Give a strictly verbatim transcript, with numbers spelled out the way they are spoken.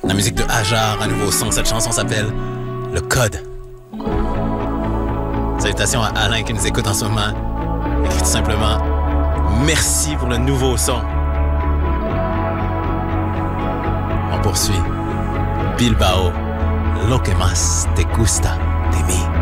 La musique de Hajar, un nouveau son. Cette chanson s'appelle Le Code. Salutations à Alain qui nous écoute en ce moment. Écrit tout simplement merci pour le nouveau son. On poursuit. Bilbao, lo que más te gusta de mí.